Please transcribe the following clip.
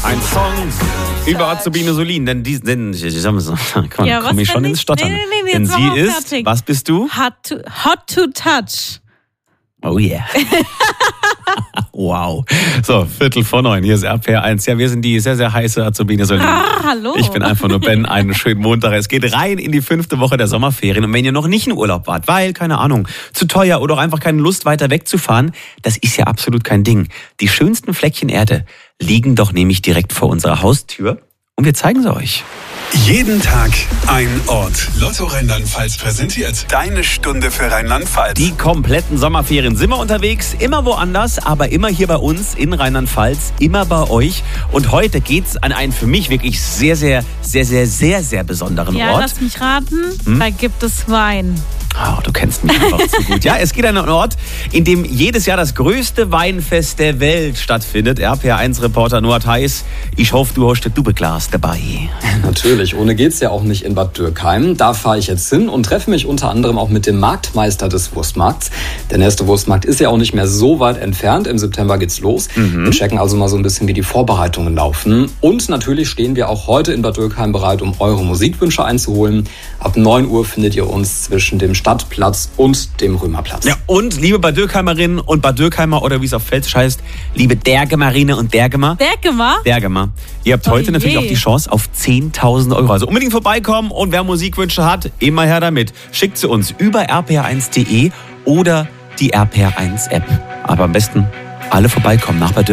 Ein Song über Azubine Solin, denn komme ich schon ins Stottern. Nee, denn jetzt sie mach mal ist, fertig. was bist du? Hot to touch. Oh yeah. Wow. So, 8:45, hier ist RPR1. Ja, wir sind die sehr, sehr heiße Azubine Solin. Hallo. Ich bin einfach nur Ben, einen schönen Montag. Es geht rein in die 5. Woche der Sommerferien. Und wenn ihr noch nicht in Urlaub wart, weil, keine Ahnung, zu teuer oder auch einfach keine Lust weiter wegzufahren, das ist ja absolut kein Ding. Die schönsten Fleckchen Erde liegen doch nämlich direkt vor unserer Haustür. Und wir zeigen sie euch. Jeden Tag ein Ort. Lotto Rheinland-Pfalz präsentiert deine Stunde für Rheinland-Pfalz. Die kompletten Sommerferien sind wir unterwegs, immer woanders, aber immer hier bei uns in Rheinland-Pfalz, immer bei euch. Und heute geht's an einen für mich wirklich sehr, sehr, sehr, sehr, sehr, sehr besonderen Ja, Ort. lass mich raten, da gibt es Wein. Oh, du kennst mich einfach zu gut. Ja, es geht an einen Ort, in dem jedes Jahr das größte Weinfest der Welt stattfindet. RPR1-Reporter Noah Theis, ich hoffe, du hast das Doppelglas dabei. Natürlich, ohne geht's ja auch nicht in Bad Dürkheim. Da fahre ich jetzt hin und treffe mich unter anderem auch mit dem Marktmeister des Wurstmarkts. Der nächste Wurstmarkt ist ja auch nicht mehr so weit entfernt. Im September geht's los. Wir checken also mal so ein bisschen, wie die Vorbereitungen laufen. Und natürlich stehen wir auch heute in Bad Dürkheim bereit, um eure Musikwünsche einzuholen. Ab 9 Uhr findet ihr uns zwischen dem Stadtplatz und dem Römerplatz. Ja, und liebe Bad Dürkheimerinnen und Bad Dürkheimer oder wie es auf Pfälzisch heißt, liebe Dergemarine und Dergemer. Dergemer. Ihr habt heute natürlich auch die Chance auf 10.000 Euro. Also unbedingt vorbeikommen und wer Musikwünsche hat, immer her damit. Schickt sie uns über rpr1.de oder die RPR1 App. Aber am besten alle vorbeikommen nach Bad Dürkheim.